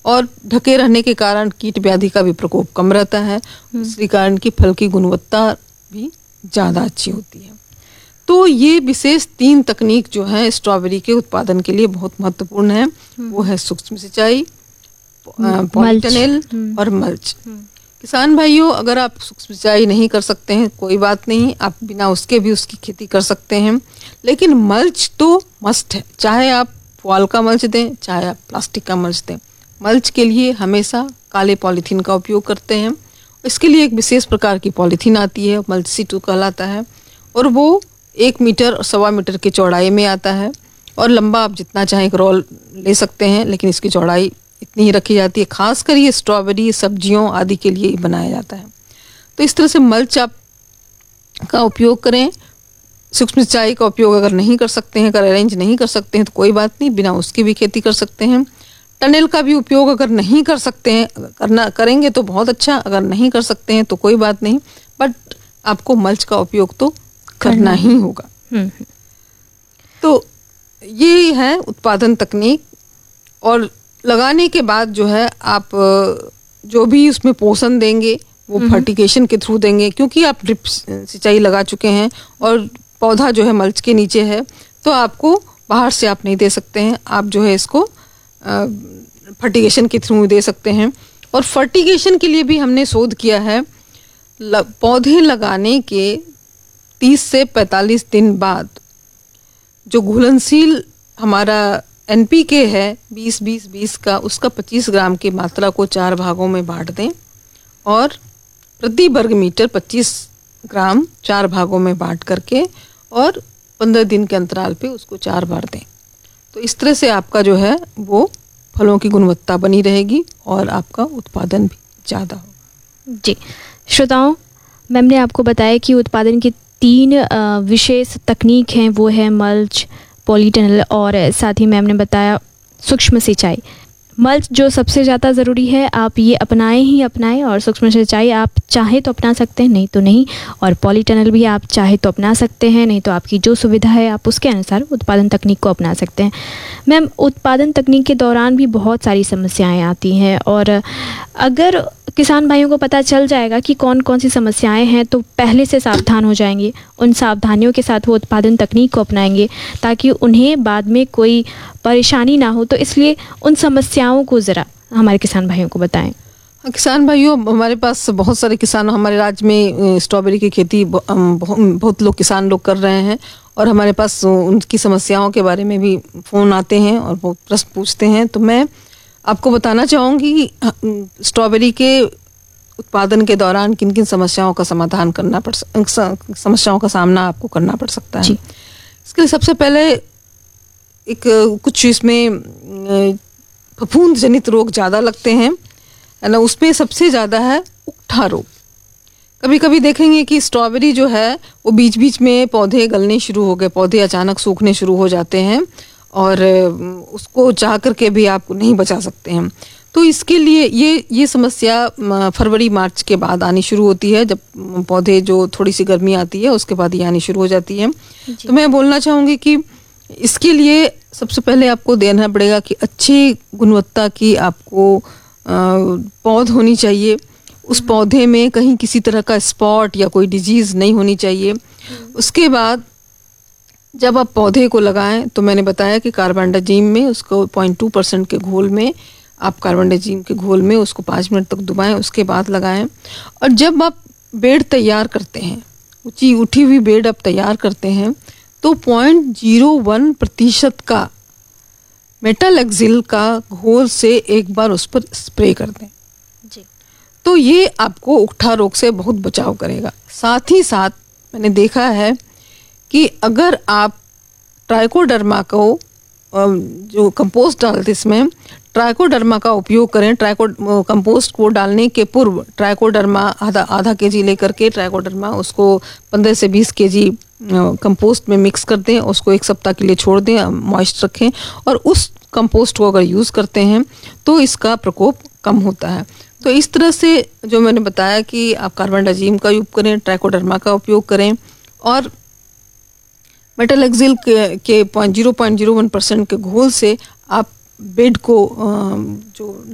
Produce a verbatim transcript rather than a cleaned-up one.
और ढके रहने के कारण कीट व्याधि का भी प्रकोप कम रहता है, इसके कारण की फल की गुणवत्ता भी ज़्यादा अच्छी होती है। तो ये विशेष तीन तकनीक जो है स्ट्रॉबेरी के उत्पादन के लिए बहुत महत्वपूर्ण है। वो है सूक्ष्म सिंचाई, पॉलीटनेल और मल्च। किसान भाइयों, अगर आप सूक्ष्म सिंचाई नहीं कर सकते हैं कोई बात नहीं, आप बिना उसके भी उसकी खेती कर सकते हैं, लेकिन मल्च तो मस्ट है। चाहे आप पुआल का मल्च दें, चाहे आप प्लास्टिक का मल्च दें, मल्च के लिए हमेशा काले पॉलीथीन का उपयोग करते हैं। इसके लिए एक विशेष प्रकार की पॉलीथीन आती है, मल्च सीटू कहलाता है, और वो एक मीटर और सवा मीटर की चौड़ाई में आता है, और लंबा आप जितना चाहें एक रोल ले सकते हैं, लेकिन इसकी चौड़ाई इतनी ही रखी जाती है। खासकर ये स्ट्रॉबेरी सब्जियों आदि के लिए ही बनाया जाता है। तो इस तरह से मल्च आप का उपयोग करें। सूक्ष्म सिंचाई का उपयोग अगर नहीं कर सकते हैं, अगर अरेंज नहीं कर सकते हैं तो कोई बात नहीं, बिना उसकी भी खेती कर सकते हैं। टनल का भी उपयोग अगर नहीं कर सकते हैं, करना करेंगे तो बहुत अच्छा, अगर नहीं कर सकते हैं तो कोई बात नहीं, बट आपको मल्च का उपयोग तो करना ही होगा। तो ये है उत्पादन तकनीक। और लगाने के बाद जो है आप जो भी उसमें पोषण देंगे वो फर्टिगेशन के थ्रू देंगे, क्योंकि आप ड्रिप सिंचाई लगा चुके हैं और पौधा जो है मल्च के नीचे है, तो आपको बाहर से आप नहीं दे सकते हैं, आप जो है इसको फर्टिगेशन के थ्रू दे सकते हैं। और फर्टिगेशन के लिए भी हमने शोध किया है, पौधे लगाने के तीस से पैंतालीस दिन बाद जो घुलनशील हमारा एन पी के है बीस बीस बीस का, उसका पच्चीस ग्राम की मात्रा को चार भागों में बांट दें और प्रति वर्ग मीटर पच्चीस ग्राम चार भागों में बांट करके और पंद्रह दिन के अंतराल पे उसको चार बार दें। तो इस तरह से आपका जो है वो फलों की गुणवत्ता बनी रहेगी और आपका उत्पादन भी ज़्यादा होगा। जी श्रोताओं, मैम ने आपको बताया कि उत्पादन की तीन विशेष तकनीक हैं, वो है मल्च, पॉलीटनल और साथ ही मैम ने बताया सूक्ष्म सिंचाई। मल्च जो सबसे ज़्यादा ज़रूरी है, आप ये अपनाएं ही अपनाएं, और सूक्ष्म सिंचाई आप चाहे तो अपना सकते हैं, नहीं तो नहीं, और पॉलीटनल भी आप चाहे तो अपना सकते हैं, नहीं तो आपकी जो सुविधा है आप उसके अनुसार उत्पादन तकनीक को अपना सकते हैं। मैम, उत्पादन तकनीक के दौरान भी बहुत सारी समस्याएं आती हैं, और अगर किसान भाइयों को पता चल जाएगा कि कौन कौन सी समस्याएं हैं तो पहले से सावधान हो जाएंगे, उन सावधानियों के साथ वो उत्पादन तकनीक को अपनाएंगे ताकि उन्हें बाद में कोई परेशानी ना हो। तो इसलिए उन समस्याओं को ज़रा हमारे किसान भाइयों को बताएं। किसान भाइयों, हमारे पास बहुत सारे किसान, हमारे राज्य में स्ट्रॉबेरी की खेती बहुत लोग किसान लोग कर रहे हैं, और हमारे पास उनकी समस्याओं के बारे में भी फ़ोन आते हैं और वो प्रश्न पूछते हैं। तो मैं आपको बताना चाहूँगी स्ट्रॉबेरी के उत्पादन के दौरान किन किन समस्याओं का समाधान करना पड़ समस्याओं का सामना आपको करना पड़ सकता है। इसके लिए सबसे पहले एक कुछ इसमें फफूंद जनित रोग ज़्यादा लगते हैं, है ना। उसमें सबसे ज़्यादा है उकठा रोग। कभी कभी देखेंगे कि स्ट्रॉबेरी जो है वो बीच बीच में पौधे गलने शुरू हो गए, पौधे अचानक सूखने शुरू हो जाते हैं और उसको चाह करके भी आप नहीं बचा सकते हैं। तो इसके लिए ये ये समस्या फरवरी मार्च के बाद आनी शुरू होती है, जब पौधे जो थोड़ी सी गर्मी आती है उसके बाद ये आनी शुरू हो जाती है। तो मैं बोलना चाहूँगी कि इसके लिए सबसे पहले आपको देना पड़ेगा कि अच्छी गुणवत्ता की आपको पौध होनी चाहिए। उस पौधे में कहीं किसी तरह का स्पॉट या कोई डिजीज़ नहीं होनी चाहिए। उसके बाद जब आप पौधे को लगाएं तो मैंने बताया कि कार्बेंडाजिम में उसको पॉइंट टू परसेंट के घोल में आप कार्बेंडाजिम के घोल में उसको पाँच मिनट तक डुबाएं, उसके बाद लगाएं। और जब आप बेड तैयार करते हैं, ऊंची उठी हुई बेड आप तैयार करते हैं, तो पॉइंट जीरो वन प्रतिशत का मेटालेक्सिल का घोल से एक बार उस पर स्प्रे कर दें जी। तो ये आपको उकठा रोग से बहुत बचाव करेगा। साथ ही साथ मैंने देखा है कि अगर आप ट्राइकोडर्मा को जो कंपोस्ट डालते इसमें ट्राइकोडर्मा का उपयोग करें। ट्राइको कंपोस्ट को डालने के पूर्व ट्राइकोडर्मा आधा आधा के जी लेकर के ट्राइकोडर्मा उसको पंद्रह से बीस के जी कंपोस्ट में मिक्स कर दें, उसको एक सप्ताह के लिए छोड़ दें, मॉइस्ट रखें, और उस कंपोस्ट को अगर यूज़ करते हैं तो इसका प्रकोप कम होता है। तो इस तरह से जो मैंने बताया कि आप कार्बेंडाजिम का उपयोग करें, ट्राइकोडर्मा का उपयोग करें, और मेटालेक्सिल के, के point zero point zero one percent के घोल से आप बेड को जो